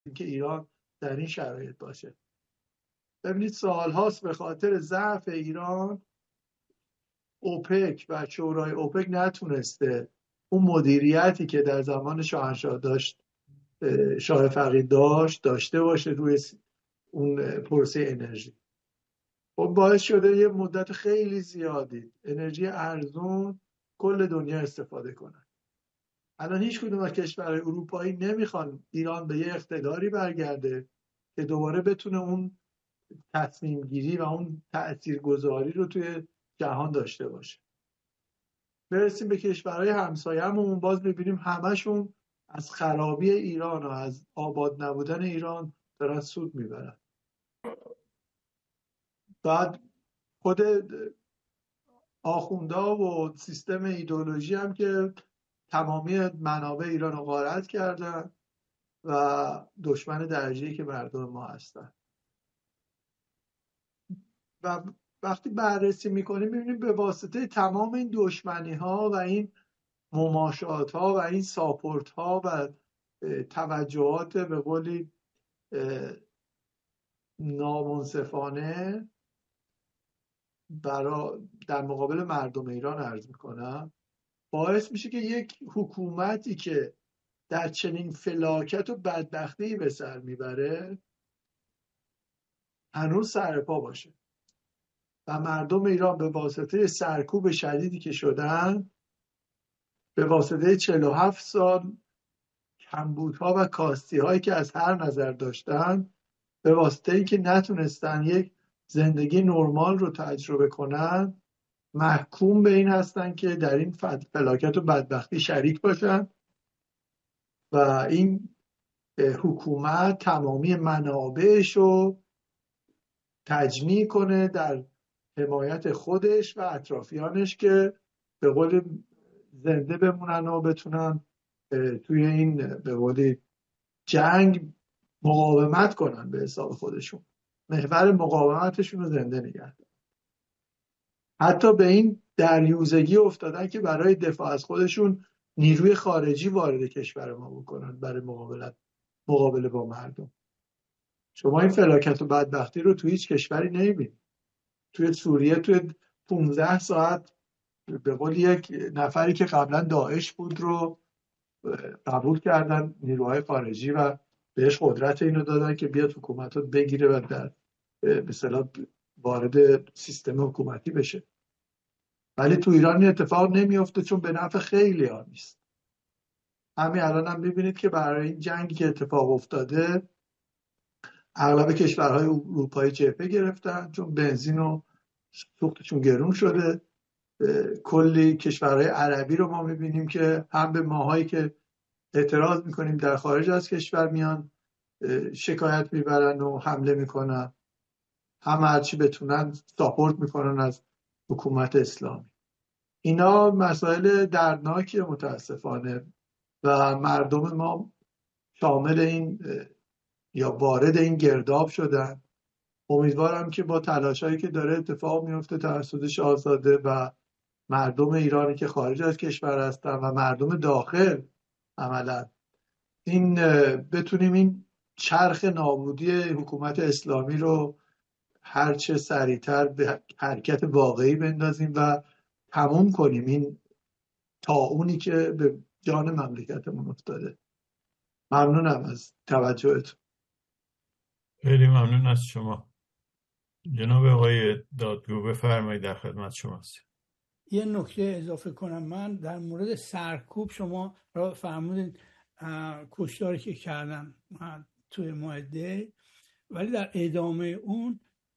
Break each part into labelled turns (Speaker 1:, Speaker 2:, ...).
Speaker 1: اینکه ایران در این شرایط باشه. ببینید سالهاست به خاطر ضعف ایران اوپک و شورای اوپک نتونسته اون مدیریتی که در زمان شاهنشاه داشت، شاه فقید داشته باشه روی اون پروسه انرژی. خب باعث شده یه مدت خیلی زیادی انرژی ارزون کل دنیا استفاده کنن. الان هیچ کدوم از کشورهای اروپایی نمیخوان ایران به یه اقتداری برگرده که دوباره بتونه اون تصمیم گیری و اون تاثیرگذاری رو توی جهان داشته باشه. برسیم به کشورهای همسایه‌مون، باز میبینیم همشون از خرابی ایران و از آباد نبودن ایران دارن سود میبرن. بعد خود آخوندا و سیستم ایدئولوژی هم که تمامی منابع ایران رو غارت کردن و دشمن درجه‌ای که مردم ما هستن. و وقتی بررسی میکنیم میبینیم به واسطه تمام این دشمنی ها و این مماشات ها و این ساپورت ها و توجهات به قولی نامنصفانه در مقابل مردم ایران عرض میکنم، باعث میشه که یک حکومتی که در چنین فلاکت و بدبختی به سر میبره هنوز سر پا باشه و مردم ایران به واسطه سرکوب شدیدی که شدن، به واسطه 47 سال کمبودها و کاستی هایی که از هر نظر داشتن، به واسطه اینکه نتونستن یک زندگی نرمال رو تجربه کنن، محکوم به این هستن که در این فلاکت و بدبختی شریک باشن و این حکومت تمامی منابعش رو تجمیع کنه در حمایت خودش و اطرافیانش که به قول زنده بمونن و بتونن توی این به قول جنگ مقاومت کنن، به حساب خودشون محور مقاومتشون رو زنده نگه دارن. حتی به این دریوزگی افتادن که برای دفاع از خودشون نیروی خارجی وارد کشور ما بکنن برای مقابله با مردم. شما این فلاکت و بدبختی رو توی هیچ کشوری نمیبینید. توی سوریه توی 15 ساعت به قول یک نفری که قبلا داعش بود رو قبول کردن نیروهای خارجی و بهش قدرت اینو دادن که بیاد حکومت رو بگیره و در به اصطلاح وارد سیستم حکومتی بشه. ولی تو ایران این اتفاق نمیفته چون به نفع خیلی ها نیست. همین الان هم میبینید که برای این جنگی که اتفاق افتاده اغلب کشورهای اروپایی جبهه گرفتن چون بنزین و سوختشون گرون شده. کلی کشورهای عربی رو ما میبینیم که هم به ماهایی که اعتراض میکنیم در خارج از کشور میان شکایت میبرن و حمله میکنن، هم هرچی بتونن ساپورت میکنن از حکومت اسلامی. اینا مسائل دردناکیه متاسفانه و مردم ما شامل این یا وارد این گرداب شدن. امیدوارم که با تلاشایی که داره اتفاق میفته توسط شاهزاده و مردم ایرانی که خارج از کشور هستن و مردم داخل عملا این بتونیم این چرخ نابودی حکومت اسلامی رو هرچه سریعتر به حرکت واقعی بندازیم و تموم کنیم این طاعونی که به جان مملکتمون افتاده. ممنونم از توجهتون.
Speaker 2: خیلی ممنون از شما. جناب آقای دادگو بفرمایید، در خدمت شماست.
Speaker 3: یه نکته اضافه کنم. من در مورد سرکوب شما را فرمودید کشتاری که کردن توی معده، ولی در ادامه اون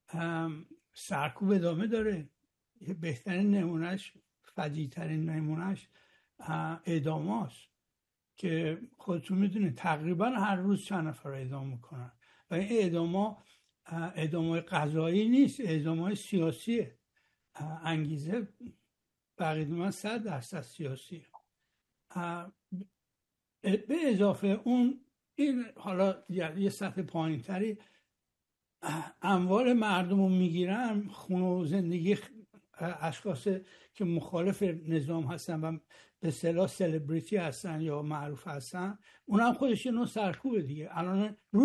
Speaker 3: سرکوب ادامه داره. بهترین نمونهش، فجیع‌ترین نمونهش اعدام هست که خودتون میدونید تقریبا هر روز چند نفر اعدام میکنن و این اعدام قضایی نیست، اعدام سیاسیه. انگیزه بقید من 100% سیاسیه. به اضافه اون این حالا یه سطح پایین تری اموال مردم رو میگیرن، خونه و زندگی اشخاص که مخالف نظام هستن و به اصطلاح سلبریتی هستن یا معروف هستن، اونم خودش یه نوع سرکوبه دیگه. الان